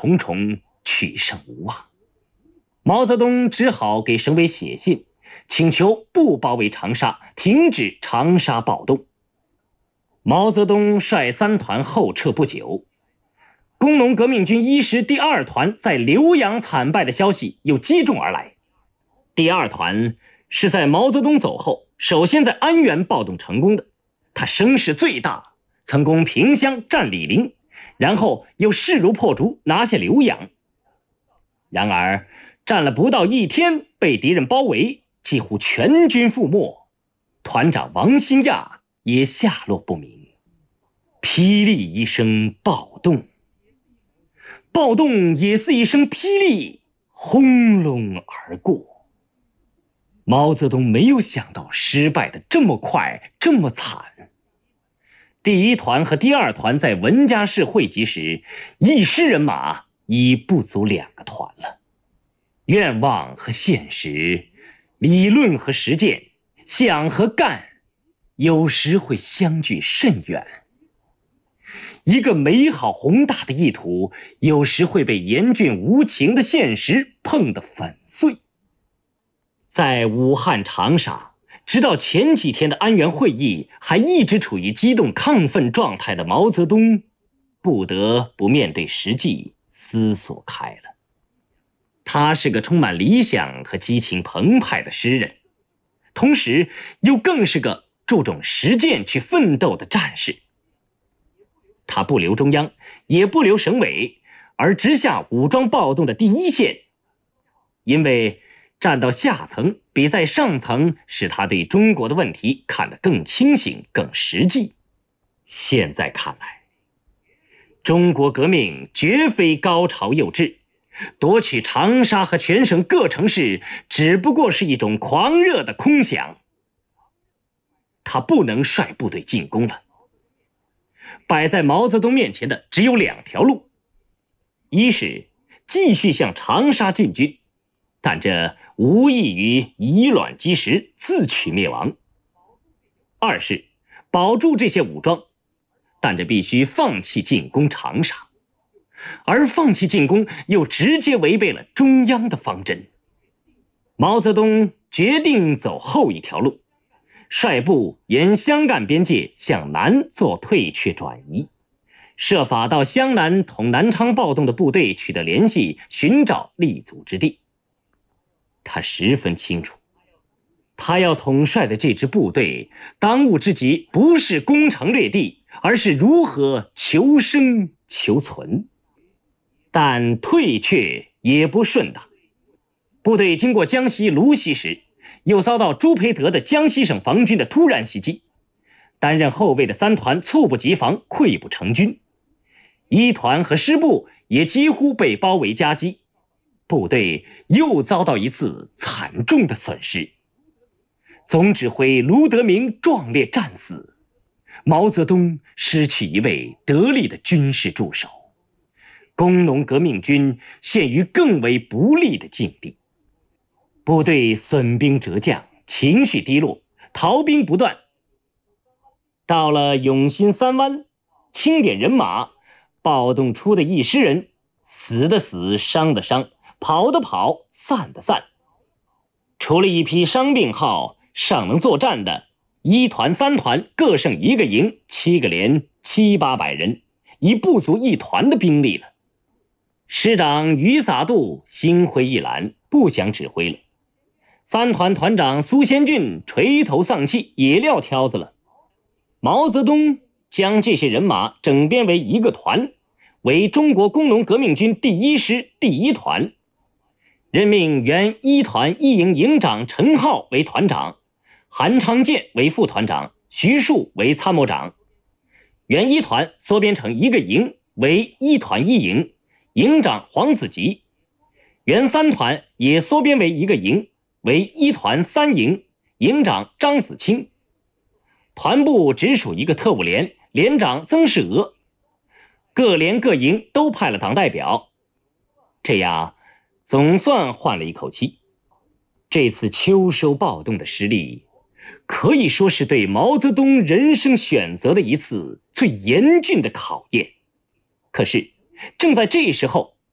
重重，取胜无望。毛泽东只好给省委写信，请求不包围长沙，停止长沙暴动。毛泽东率三团后撤不久，工农革命军一师第二团在浏阳惨败的消息又接踵而来。第二团是在毛泽东走后，首先在安源暴动成功的，他声势最大，曾攻萍乡占醴陵，然后又势如破竹拿下浏阳。然而战了不到1天，被敌人包围，几乎全军覆没，团长王新亚也下落不明。霹雳一声暴动，暴动也似一声霹雳，轰隆而过。毛泽东没有想到失败的这么快，这么惨。第一团和第二团在文家市会集时，一师人马已不足2个团了。愿望和现实，理论和实践，想和干，有时会相距甚远。一个美好宏大的意图，有时会被严峻无情的现实碰得粉碎。在武汉、长沙，直到前几天的安源会议还一直处于激动亢奋状态的毛泽东，不得不面对实际，思索开了。他是个充满理想和激情澎湃的诗人，同时又更是个注重实践去奋斗的战士。他不留中央，也不留省委，而直下武装暴动的第一线，因为站到下层比在上层，使他对中国的问题看得更清醒、更实际。现在看来，中国革命绝非高潮幼稚，夺取长沙和全省各城市只不过是一种狂热的空想。他不能率部队进攻了。摆在毛泽东面前的只有2条路，一是继续向长沙进军，但这无异于以卵击石，自取灭亡；二是保住这些武装，但这必须放弃进攻长沙。而放弃进攻又直接违背了中央的方针。毛泽东决定走后一条路，率部沿湘赣边界向南做退却转移，设法到湘南同南昌暴动的部队取得联系，寻找立足之地。他十分清楚，他要统帅的这支部队，当务之急不是攻城略地，而是如何求生求存。但退却也不顺当，部队经过江西泸溪时，又遭到朱培德的江西省防军的突然袭击，担任后卫的三团猝不及防，溃不成军，一团和师部也几乎被包围夹击，部队又遭到一次惨重的损失。总指挥卢德铭壮烈战死，毛泽东失去一位得力的军事助手，工农革命军陷于更为不利的境地。部队损兵折将，情绪低落，逃兵不断。到了永新3湾，清点人马，暴动出的一师人，死的死，伤的伤，跑的跑，散的散。除了一批伤病号尚能作战的，一团3团各剩1个营7个连700-800人，已不足一团的兵力了。师长于洒度心灰意懒，不想指挥了。3团团长苏先俊垂头丧气，也撂挑子了。毛泽东将这些人马整编为一个团，为中国工农革命军第1师第1团，任命原1团1营营长陈浩为团长，韩昌建为副团长，徐树为参谋长。原1团缩编成1个营，为1团1营，营长黄子吉。原3团也缩编为1个营，为1团3营，营长张子清。团部直属一个特务连，连长曾世娥。各连各营都派了党代表，这样总算换了一口气。这次秋收暴动的失利，可以说是对毛泽东人生选择的一次最严峻的考验。可是正在这时候，